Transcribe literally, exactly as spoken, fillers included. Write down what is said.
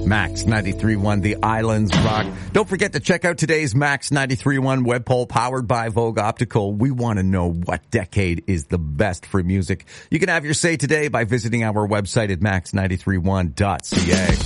Max ninety-three point one, The Islands Rock. Don't forget to check out today's Max ninety-three point one web poll powered by Vogue Optical. We want to know what decade is the best for music. You can have your say today by visiting our website at max ninety-three one dot c a.